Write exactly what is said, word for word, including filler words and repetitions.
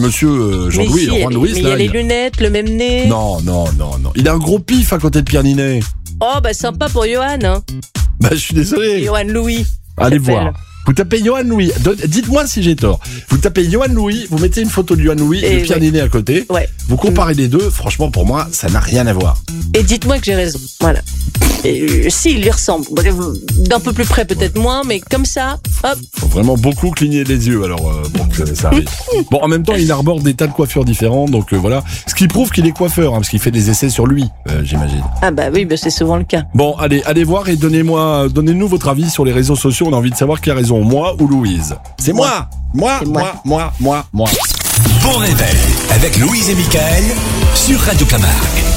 monsieur euh, Jean-Louis, si, Juan Luis. Mais il y a les lunettes, le même nez. Non, non, non, non. Il a un gros pif à côté de Pierre Ninet. Oh, bah sympa pour Johan, hein. Bah, je suis désolé. Johan Louis. Allez s'appelle. voir. Vous tapez Johan Louis. Donne- Dites-moi si j'ai tort. Vous tapez Johan Louis, vous mettez une photo de Johan Louis et, Et de Pierre ouais. Ninet à côté. Ouais. Vous comparez les deux. Franchement, pour moi, ça n'a rien à voir. Et dites-moi que j'ai raison. Voilà. Et, euh, si, il lui ressemble. D'un peu plus près, peut-être moins, mais comme ça, hop. Faut vraiment beaucoup cligner les yeux. Alors, euh, bon, ça, ça arrive. Bon, en même temps, il arbore des tas de coiffures différents. Donc, euh, voilà. Ce qui prouve qu'il est coiffeur, hein, parce qu'il fait des essais sur lui, euh, j'imagine. Ah bah oui, bah c'est souvent le cas. Bon, allez, allez voir et donnez-moi, donnez-nous votre avis sur les réseaux sociaux. On a envie de savoir qui a raison, moi ou Louise. C'est moi, moi, C'est moi, moi. moi, moi, moi. Bon réveil avec Louise et Michael sur Radio Camargue.